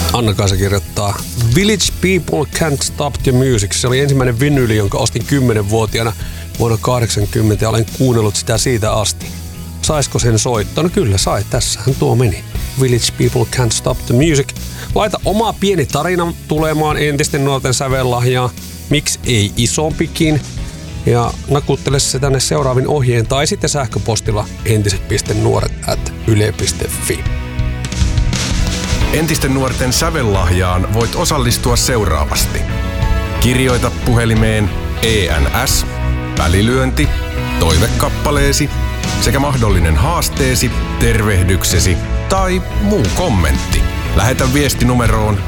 Anna-Kaisa kirjoittaa, Village People Can't Stop the Music. Se oli ensimmäinen vinyyli, jonka ostin 10-vuotiaana vuonna 80 ja olen kuunnellut sitä siitä asti. Saisiko sen soittaa? No kyllä sai, tässähän tuo meni. Village People Can't Stop the Music. Laita oma pieni tarina tulemaan entisten nuorten sävellahjaa. Miksi ei isompikin? Ja nakuttele se tänne seuraavin ohjeen tai sitten sähköpostilla entiset.nuoret@yle.fi. Entisten nuorten sävellahjaan voit osallistua seuraavasti. Kirjoita puhelimeen ENS, välilyönti, toivekappaleesi sekä mahdollinen haasteesi, tervehdyksesi tai muu kommentti. Lähetä viesti numeroon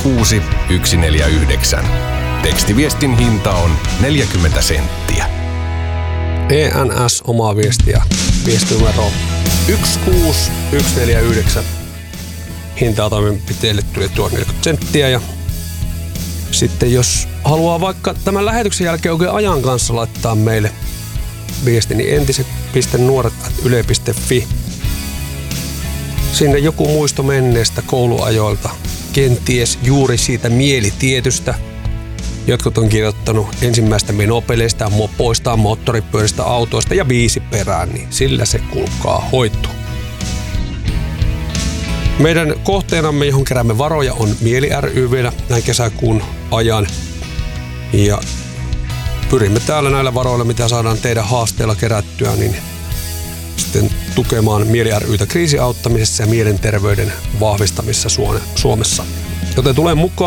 16149. Tekstiviestin hinta on 40 senttiä. ENS omaa viestiä. Viestinumero 16149. Hintaa toimenpiteelle tuli tuo 40 senttiä. Ja sitten jos haluaa vaikka tämän lähetyksen jälkeen oikein ajan kanssa laittaa meille viesti, niin entiset.nuoret@yle.fi. Sinne joku muisto menneestä kouluajoilta. Kenties juuri siitä mielitietystä. Jotkut on kirjoittanut ensimmäistä menopeleistä, mopoista, moottoripyöristä, autoista ja biisi perään, niin sillä se kulkaa hoituu. Meidän kohteenamme, johon keräämme varoja, on Mieli ry vielä näin kesäkuun ajan. Ja pyrimme täällä näillä varoilla, mitä saadaan teidän haasteella kerättyä, niin sitten tukemaan Mieli ry:tä kriisiauttamisessa ja mielenterveyden vahvistamisessa Suomessa. Joten tulee mukaan.